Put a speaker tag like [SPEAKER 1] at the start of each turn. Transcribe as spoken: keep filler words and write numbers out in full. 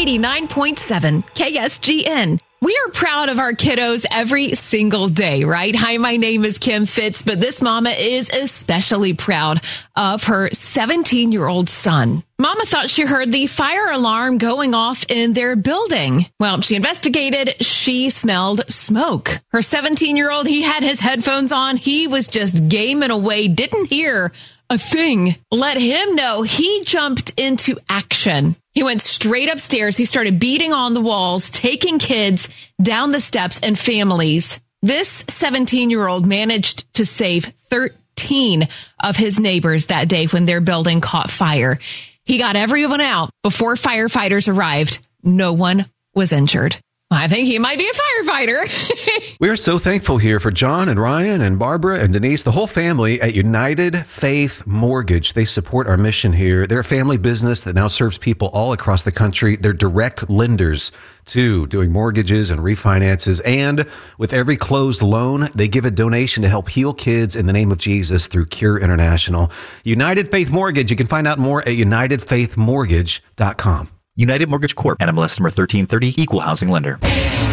[SPEAKER 1] eighty-nine point seven K S G N. We are proud of our kiddos every single day, right? Hi, my name is Kim Fitz, but this mama is especially proud of her seventeen-year-old son. Mama thought she heard the fire alarm going off in their building. Well, she investigated. She smelled smoke. Her seventeen-year-old, he had his headphones on. He was just gaming away, didn't hear a thing. Let him know. He jumped into action. He went straight upstairs. He started beating on the walls, taking kids down the steps and families. This seventeen-year-old managed to save thirteen of his neighbors that day when their building caught fire. He got everyone out before firefighters arrived. No one was injured. I think he might be a firefighter.
[SPEAKER 2] We are so thankful here for John and Ryan and Barbara and Denise, the whole family at United Faith Mortgage. They support our mission here. They're a family business that now serves people all across the country. They're direct lenders, too, doing mortgages and refinances. And with every closed loan, they give a donation to help heal kids in the name of Jesus through Cure International. United Faith Mortgage. You can find out more at united faith mortgage dot com.
[SPEAKER 3] United Mortgage Corp. N M L S number thirteen thirty, Equal Housing Lender.